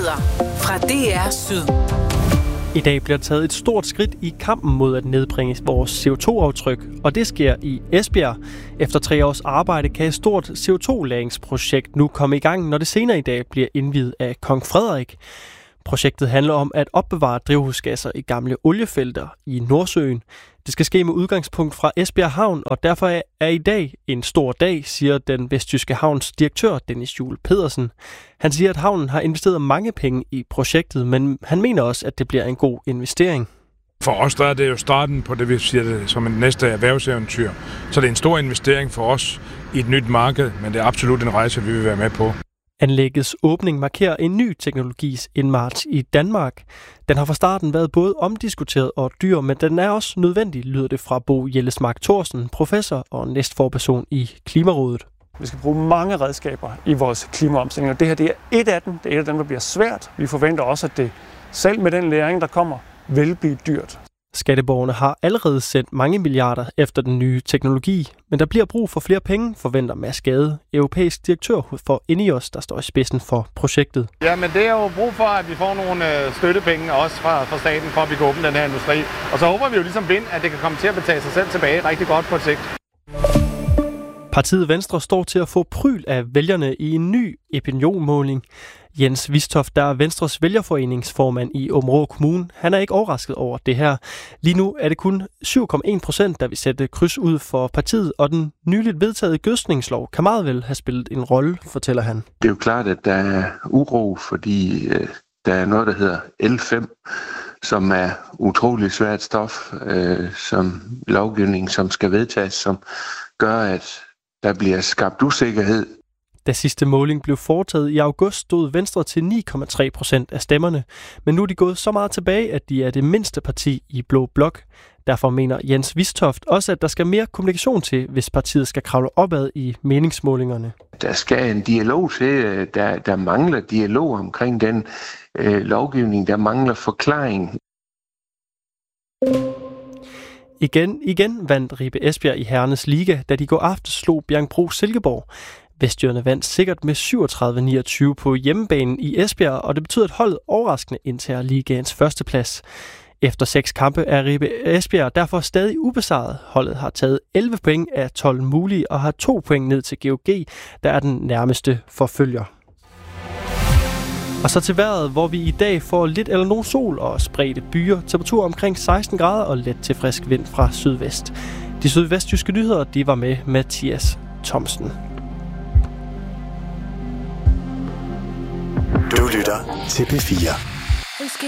Nyheder fra DR Syd. I dag bliver taget et stort skridt i kampen mod at nedbringe vores CO2-aftryk, og det sker i Esbjerg. Efter 3 års arbejde kan et stort CO2-lagringsprojekt nu komme i gang, når det senere i dag bliver indviet af Kong Frederik. Projektet handler om at opbevare drivhusgasser i gamle oliefelter i Nordsøen. Det skal ske med udgangspunkt fra Esbjerg Havn, og derfor er i dag en stor dag, siger den vestjyske havns direktør Dennis Juel Pedersen. Han siger, at havnen har investeret mange penge i projektet, men han mener også, at det bliver en god investering. For os der er det jo starten på det, vi siger det, som en næste erhvervseventyr. Så det er en stor investering for os i et nyt marked, men det er absolut en rejse, vi vil være med på. Anlæggets åbning markerer en ny teknologis indmarch i Danmark. Den har fra starten været både omdiskuteret og dyr, men den er også nødvendig, lyder det fra Bo Jellesmark Thorsen, professor og næstforperson i Klimarådet. Vi skal bruge mange redskaber i vores klimaomstilling, og det her det er et af dem. Det er et af dem, der bliver svært. Vi forventer også, at det selv med den læring, der kommer, vil blive dyrt. Skatteborgerne har allerede sendt mange milliarder efter den nye teknologi, men der bliver brug for flere penge, forventer Mads Gade, europæisk direktør for Enios, der står i spidsen for projektet. Ja, men det er jo brug for, at vi får nogle støttepenge også fra staten, for at vi kan åbne den her industri. Og så håber vi jo ligesom Vind, at det kan komme til at betale sig selv tilbage rigtig godt på et sigt. Partiet Venstre står til at få pryl af vælgerne i en ny opinionmåling. Jens Vistoft, der er Venstres vælgerforeningsformand i Aabenraa Kommune, han er ikke overrasket over det her. Lige nu er det kun 7,1%, der vil sætte kryds ud for partiet, og den nyligt vedtaget gødskningslov kan meget vel have spillet en rolle, fortæller han. Det er jo klart, at der er uro, fordi der er noget, der hedder L5, som er utrolig svært stof, som lovgivning, som skal vedtages, som gør, at der bliver skabt usikkerhed. Da sidste måling blev foretaget i august, stod Venstre til 9,3% af stemmerne, men nu er de gået så meget tilbage, at de er det mindste parti i Blå Blok. Derfor mener Jens Vistoft også, at der skal mere kommunikation til, hvis partiet skal kravle opad i meningsmålingerne. Der skal en dialog til. Der mangler dialog omkring den lovgivning. Der mangler forklaring. Igen vandt Ribe Esbjerg i herrenes liga, da de går aftes slog Bjerringbro Silkeborg. Vestjyderne vandt sikkert med 37-29 på hjemmebanen i Esbjerg, og det betyder, at holdet overraskende indtager ligaens førsteplads. Efter 6 kampe er Ribe Esbjerg derfor stadig ubesejret. Holdet har taget 11 point af 12 mulige og har 2 point ned til GOG, der er den nærmeste forfølger. Og så til vejret, hvor vi i dag får lidt eller nogen sol og spredte byer. Temperatur omkring 16 grader og let til frisk vind fra sydvest. De sydvestjyske nyheder, de var med Mathias Thomsen. Du lytter til P4.